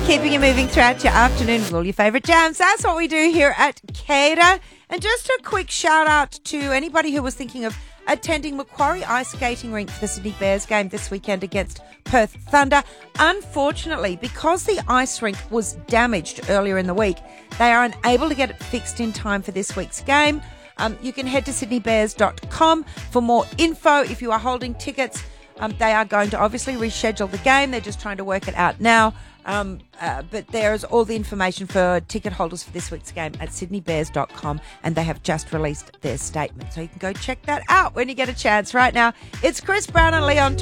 Keeping you moving throughout your afternoon with all your favourite jams. That's what we do here at Cater. And just a quick shout out to anybody who was thinking of attending Macquarie Ice Skating Rink for the Sydney Bears game this weekend against Perth Thunder. Unfortunately, because the ice rink was damaged earlier in the week, they are unable to get it fixed in time for this week's game. You can head to sydneybears.com for more info. If you are holding tickets, they are going to obviously reschedule the game. They're just trying to work it out now. But there's all the information for ticket holders for this week's game at sydneybears.com, and they have just released their statement. So you can go check that out when you get a chance. Right now, it's Chris Brown and Leon